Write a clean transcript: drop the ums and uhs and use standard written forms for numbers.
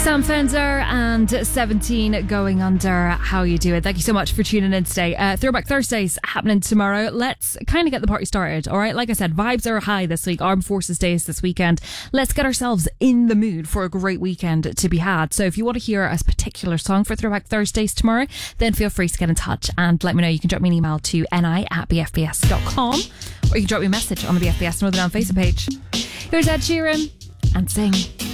Sam Fender and 17 Going Under. How you doing? Thank you so much for tuning in today. Throwback Thursdays happening tomorrow. Let's kind of get the party started, all right? Like I said, vibes are high this week. Armed Forces Day is this weekend. Let's get ourselves in the mood for a great weekend to be had. So if you want to hear a particular song for Throwback Thursdays tomorrow, then feel free to get in touch and let me know. You can drop me an email to ni@bfbs.com, or you can drop me a message on the BFBS Northern Ireland Facebook page. Here's Ed Sheeran and Sing.